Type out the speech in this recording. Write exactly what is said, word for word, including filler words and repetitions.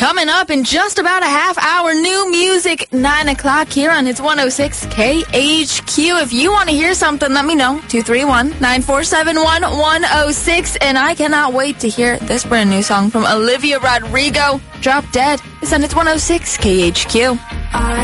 Coming up in just about a half hour, new music, nine o'clock here on Hits one oh six K H Q. If you want to hear something, let me know. two three one, nine four seven one, one oh six. And I cannot wait to hear this brand new song from Olivia Rodrigo, Drop Dead. It's on Hits one oh six K H Q.